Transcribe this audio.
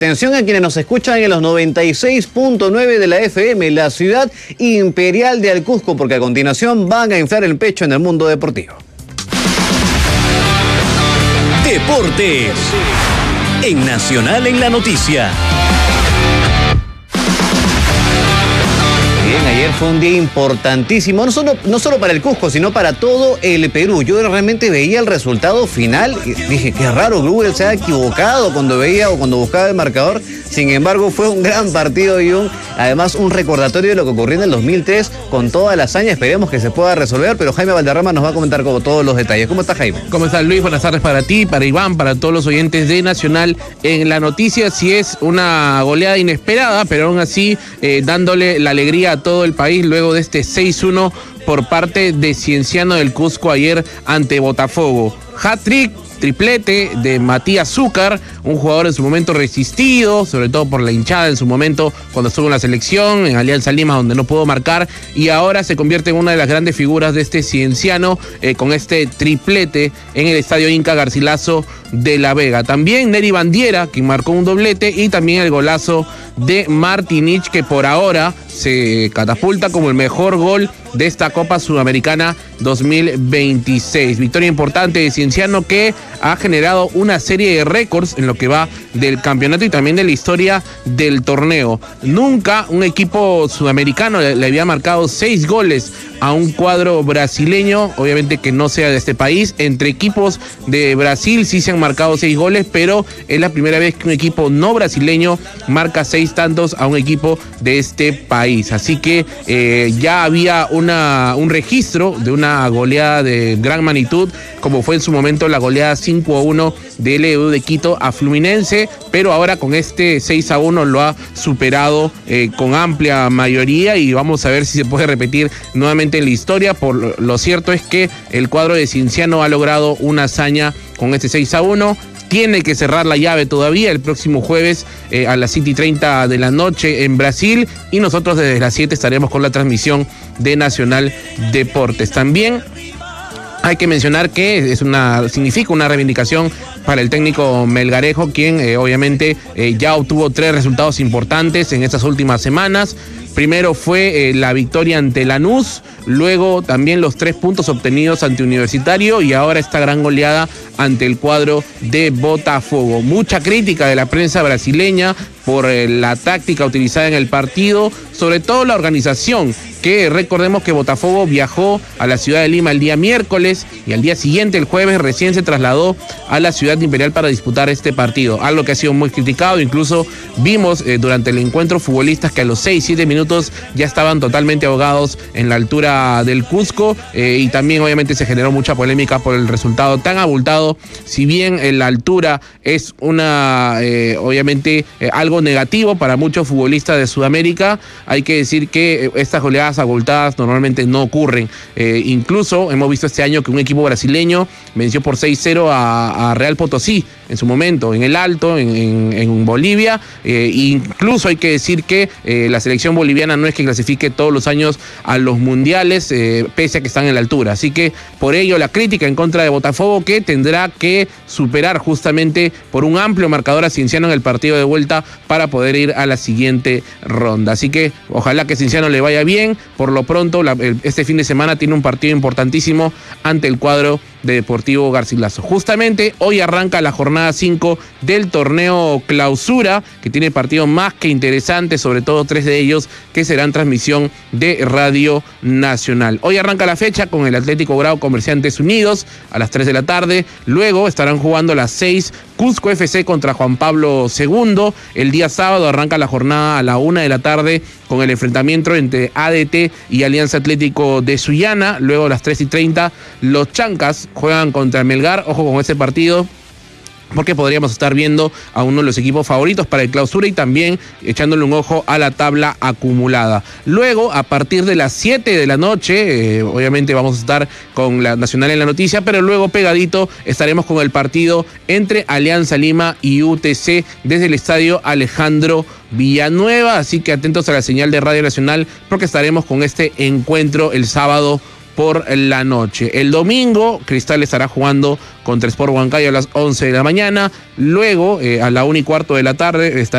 Atención a quienes nos escuchan en los 96.9 de la FM, la ciudad imperial de Cusco, porque a continuación van a inflar el pecho en el mundo deportivo. Deportes en Nacional en la Noticia. Bien, ayer fue un día importantísimo, no solo para el Cusco, sino para todo el Perú. Yo realmente veía el resultado final y dije, qué raro, Google se ha equivocado cuando veía o cuando buscaba el marcador. Sin embargo, fue un gran partido y además un recordatorio de lo que ocurrió en el 2003 con toda la hazaña. Esperemos que se pueda resolver, pero Jaime Valderrama nos va a comentar como todos los detalles. ¿Cómo está, Jaime? ¿Cómo estás, Luis? Buenas tardes para ti, para Iván, para todos los oyentes de Nacional en la Noticia. Sí es una goleada inesperada, pero aún así dándole la alegría a todo el país luego de este 6-1 por parte de Cienciano del Cusco ayer ante Botafogo. Hat-trick, triplete de Matías Zúcar, un jugador en su momento resistido, sobre todo por la hinchada en su momento cuando estuvo en la selección, en Alianza Lima, donde no pudo marcar, y ahora se convierte en una de las grandes figuras de este Cienciano con este triplete en el Estadio Inca Garcilaso de La Vega. También Nery Bandiera, quien marcó un doblete, y también el golazo de Martinich, que por ahora se catapulta como el mejor gol de esta Copa Sudamericana 2026. Victoria importante de Cienciano que ha generado una serie de récords en lo que va del campeonato y también de la historia del torneo. Nunca un equipo sudamericano le había marcado 6 goles a un cuadro brasileño, obviamente que no sea de este país. Entre equipos de Brasil sí se han marcado 6 goles, pero es la primera vez que un equipo no brasileño marca 6 tantos a un equipo de este país. Así que ya había un registro de una goleada de gran magnitud, como fue en su momento la goleada 5-1 de LDU de Quito a Fluminense, pero ahora con este 6-1 lo ha superado con amplia mayoría y vamos a ver si se puede repetir nuevamente en la historia. Por lo cierto es que el cuadro de Cienciano ha logrado una hazaña con este 6-1. Tiene que cerrar la llave todavía el próximo jueves a las 7:30 de la noche en Brasil, y nosotros desde las 7 estaremos con la transmisión de Nacional Deportes. También hay que mencionar que significa una reivindicación para el técnico Melgarejo, quien obviamente ya obtuvo 3 resultados importantes en estas últimas semanas. Primero fue la victoria ante Lanús, luego también los 3 puntos obtenidos ante Universitario y ahora esta gran goleada ante el cuadro de Botafogo. Mucha crítica de la prensa brasileña por la táctica utilizada en el partido, sobre todo la organización, que recordemos que Botafogo viajó a la ciudad de Lima el día miércoles y al día siguiente, el jueves, recién se trasladó a la ciudad imperial para disputar este partido, algo que ha sido muy criticado. Incluso vimos durante el encuentro futbolistas que a los 6-7 minutos ya estaban totalmente ahogados en la altura del Cusco, y también obviamente se generó mucha polémica por el resultado tan abultado. Si bien la altura es obviamente algo negativo para muchos futbolistas de Sudamérica, hay que decir que estas goleadas abultadas normalmente no ocurren. Incluso hemos visto este año que un equipo brasileño venció por 6-0 a Real Potosí en su momento, en el Alto, en Bolivia. Incluso hay que decir que la selección boliviana no es que clasifique todos los años a los mundiales, pese a que están en la altura. Así que por ello la crítica en contra de Botafogo, que tendrá que superar justamente por un amplio marcador a Cienciano en el partido de vuelta para poder ir a la siguiente ronda. Así que ojalá que Cienciano le vaya bien. Por lo pronto, este fin de semana tiene un partido importantísimo ante el cuadro de Deportivo Garcilaso. Justamente hoy arranca la jornada 5 del torneo Clausura, que tiene partidos más que interesantes, sobre todo 3 de ellos que serán transmisión de Radio Nacional. Hoy arranca la fecha con el Atlético Grau Comerciantes Unidos a las 3 de la tarde. Luego estarán jugando a las 6 Cusco FC contra Juan Pablo II. El día sábado arranca la jornada a la 1 de la tarde con el enfrentamiento entre ADT y Alianza Atlético de Sullana. Luego a las 3:30 los Chancas juegan contra Melgar. Ojo con ese partido, porque podríamos estar viendo a uno de los equipos favoritos para el Clausura y también echándole un ojo a la tabla acumulada. Luego, a partir de las 7 de la noche, obviamente vamos a estar con la Nacional en la Noticia, pero luego pegadito estaremos con el partido entre Alianza Lima y UTC desde el estadio Alejandro Villanueva. Así que atentos a la señal de Radio Nacional, porque estaremos con este encuentro el sábado por la noche. El domingo, Cristal estará jugando contra Sport Huancayo a las 11 de la mañana. Luego, a la 1:15 de la tarde, estará